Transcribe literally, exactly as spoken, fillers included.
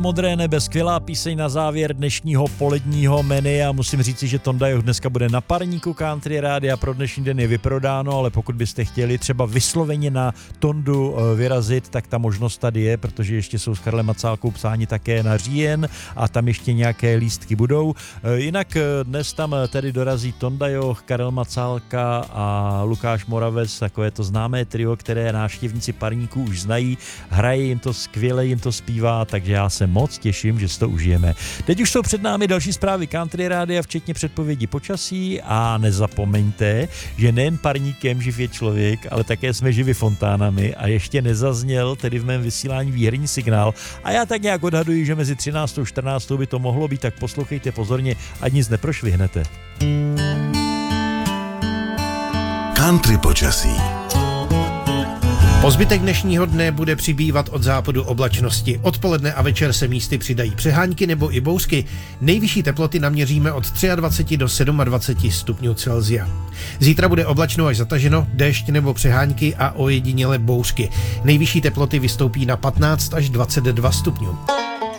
Modré nebe, skvělá píseň na závěr dnešního poledního menu a musím říci, že Tonda Joch dneska bude na parníku Country Rádia, pro dnešní den je vyprodáno, ale pokud byste chtěli třeba vysloveně na Tondu vyrazit, tak ta možnost tady je, protože ještě jsou s Karlem Macálkou psáni také na říjen a tam ještě nějaké lístky budou. Jinak dnes tam tedy dorazí Tonda Joch, Karel Macálka a Lukáš Moravec, takové to známé trio, které návštěvníci parníků už znají, hraje jim to skvěle, jim to zpívá, takže já se moc těším, že si to užijeme. Teď už jsou před námi další zprávy Country Rádia, včetně předpovědi počasí a nezapomeňte, že nejen parníkem živ je člověk, ale také jsme živi fontánami a ještě nezazněl tedy v mém vysílání výherní signál a já tak nějak odhaduji, že mezi třináctou a čtrnáctou by to mohlo být, tak poslouchejte pozorně, ať nic neprošvihnete. Country počasí. Po zbytek dnešního dne bude přibývat od západu oblačnosti. Odpoledne a večer se místy přidají přehánky nebo i bouřky. Nejvyšší teploty naměříme od dvacet tři do dvacet sedm stupňů Celsia. Zítra bude oblačno až zataženo, déšť nebo přehánky a ojediněle bouřky. Nejvyšší teploty vystoupí na patnáct až dvacet dva stupňů.